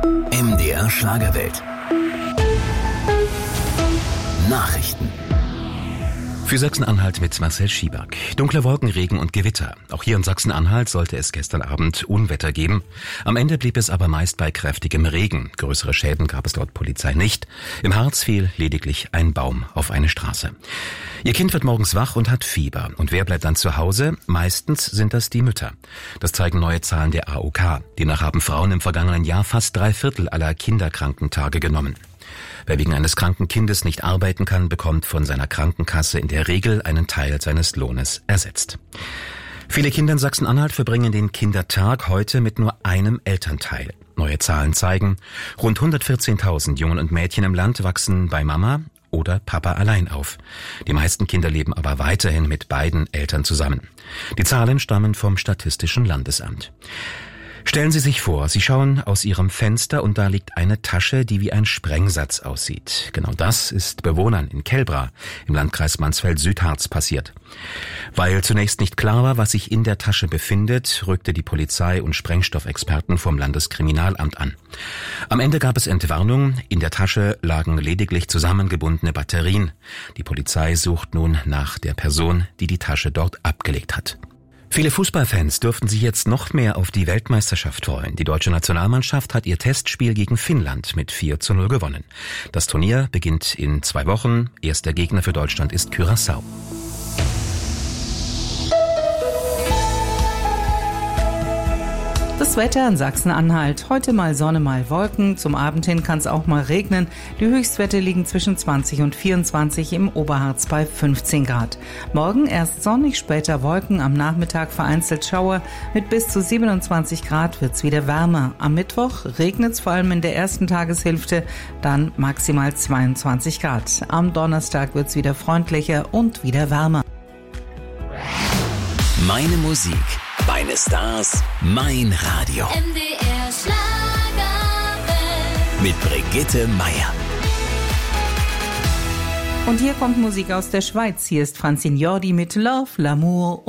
MDR Schlagerwelt. Nachrichten. Für Sachsen-Anhalt mit Marcel Schieberg. Dunkle Wolken, Regen und Gewitter. Auch hier in Sachsen-Anhalt sollte es gestern Abend Unwetter geben. Am Ende blieb es aber meist bei kräftigem Regen. Größere Schäden gab es laut Polizei nicht. Im Harz fiel lediglich ein Baum auf eine Straße. Ihr Kind wird morgens wach und hat Fieber. Und wer bleibt dann zu Hause? Meistens sind das die Mütter. Das zeigen neue Zahlen der AOK. Demnach haben Frauen im vergangenen Jahr fast 3/4 aller Kinderkrankentage genommen. Wer wegen eines kranken Kindes nicht arbeiten kann, bekommt von seiner Krankenkasse in der Regel einen Teil seines Lohnes ersetzt. Viele Kinder in Sachsen-Anhalt verbringen den Kindertag heute mit nur einem Elternteil. Neue Zahlen zeigen, rund 114.000 Jungen und Mädchen im Land wachsen bei Mama oder Papa allein auf. Die meisten Kinder leben aber weiterhin mit beiden Eltern zusammen. Die Zahlen stammen vom Statistischen Landesamt. Stellen Sie sich vor, Sie schauen aus Ihrem Fenster und da liegt eine Tasche, die wie ein Sprengsatz aussieht. Genau das ist Bewohnern in Kelbra im Landkreis Mansfeld-Südharz passiert. Weil zunächst nicht klar war, was sich in der Tasche befindet, rückte die Polizei und Sprengstoffexperten vom Landeskriminalamt an. Am Ende gab es Entwarnung. In der Tasche lagen lediglich zusammengebundene Batterien. Die Polizei sucht nun nach der Person, die die Tasche dort abgelegt hat. Viele Fußballfans dürften sich jetzt noch mehr auf die Weltmeisterschaft freuen. Die deutsche Nationalmannschaft hat ihr Testspiel gegen Finnland mit 4:0 gewonnen. Das Turnier beginnt in 2 Wochen. Erster Gegner für Deutschland ist Curaçao. Das Wetter in Sachsen-Anhalt. Heute mal Sonne, mal Wolken. Zum Abend hin kann es auch mal regnen. Die Höchstwerte liegen zwischen 20 und 24, im Oberharz bei 15 Grad. Morgen erst sonnig, später Wolken, am Nachmittag vereinzelt Schauer. Mit bis zu 27 Grad wird's wieder wärmer. Am Mittwoch regnet's vor allem in der ersten Tageshälfte, dann maximal 22 Grad. Am Donnerstag wird's wieder freundlicher und wieder wärmer. Meine Musik, meine Stars, mein Radio. MDR Schlagerwelt. Mit Brigitte Meier. Und hier kommt Musik aus der Schweiz. Hier ist Francine Jordi mit Love, L'amour